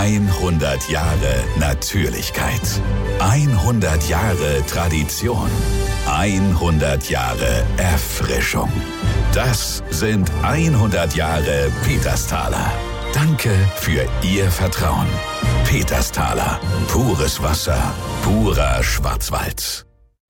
100 Jahre Natürlichkeit. 100 Jahre Tradition. 100 Jahre Erfrischung. Das sind 100 Jahre Petersthaler. Danke für Ihr Vertrauen. Petersthaler. Pures Wasser. Purer Schwarzwald.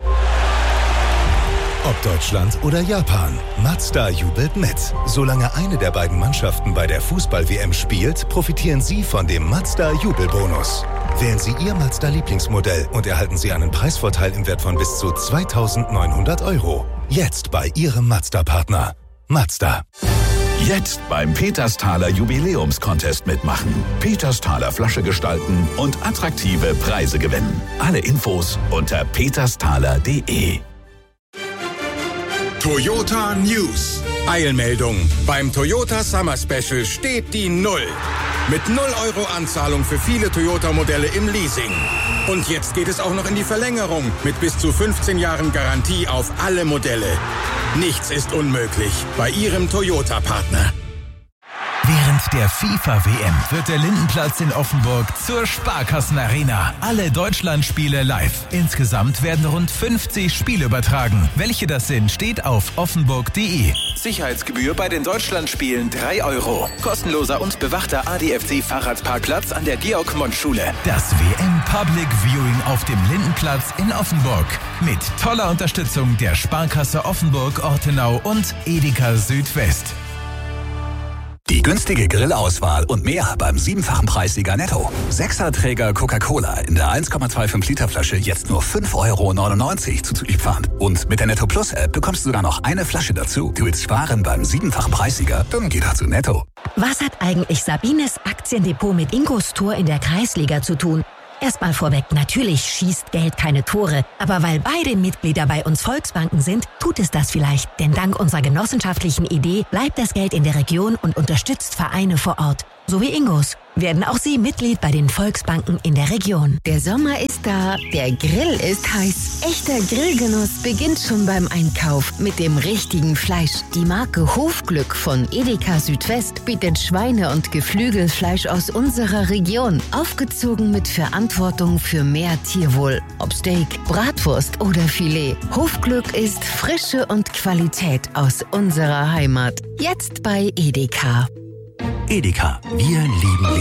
Ob Deutschland oder Japan, Mazda jubelt mit. Solange eine der beiden Mannschaften bei der Fußball-WM spielt, profitieren Sie von dem Mazda-Jubelbonus. Wählen Sie Ihr Mazda-Lieblingsmodell und erhalten Sie einen Preisvorteil im Wert von bis zu 2.900 €. Jetzt bei Ihrem Mazda-Partner. Mazda. Jetzt beim Petersthaler Jubiläumscontest mitmachen. Petersthaler Flasche gestalten und attraktive Preise gewinnen. Alle Infos unter petersthaler.de. Toyota News. Eilmeldung. Beim Toyota Summer Special steht die 0. Mit 0 € Anzahlung für viele Toyota-Modelle im Leasing. Und jetzt geht es auch noch in die Verlängerung mit bis zu 15 Jahren Garantie auf alle Modelle. Nichts ist unmöglich bei Ihrem Toyota-Partner. Während der FIFA-WM wird der Lindenplatz in Offenburg zur Sparkassenarena. Alle Deutschlandspiele live. Insgesamt werden rund 50 Spiele übertragen. Welche das sind, steht auf offenburg.de. Sicherheitsgebühr bei den Deutschlandspielen 3 €. Kostenloser und bewachter ADFC-Fahrradparkplatz an der Georg-Mont-Schule. Das WM Public Viewing auf dem Lindenplatz in Offenburg. Mit toller Unterstützung der Sparkasse Offenburg-Ortenau und Edeka Südwest. Die günstige Grillauswahl und mehr beim 7-fachen Preissieger Netto. 6er-Träger Coca-Cola in der 1,25 Liter Flasche jetzt nur 5,99 € zuzüglich Pfand. Und mit der Netto Plus App bekommst du sogar noch eine Flasche dazu. Du willst sparen beim 7-fachen Preissieger? Dann geh doch zu Netto. Was hat eigentlich Sabines Aktiendepot mit Ingos Tor in der Kreisliga zu tun? Erstmal vorweg, natürlich schießt Geld keine Tore. Aber weil beide Mitglieder bei uns Volksbanken sind, tut es das vielleicht. Denn dank unserer genossenschaftlichen Idee bleibt das Geld in der Region und unterstützt Vereine vor Ort. So wie Ingos. Werden auch Sie Mitglied bei den Volksbanken in der Region. Der Sommer ist da, der Grill ist heiß. Echter Grillgenuss beginnt schon beim Einkauf mit dem richtigen Fleisch. Die Marke Hofglück von Edeka Südwest bietet Schweine- und Geflügelfleisch aus unserer Region. Aufgezogen mit Verantwortung für mehr Tierwohl. Ob Steak, Bratwurst oder Filet. Hofglück ist Frische und Qualität aus unserer Heimat. Jetzt bei Edeka. Edeka. Wir lieben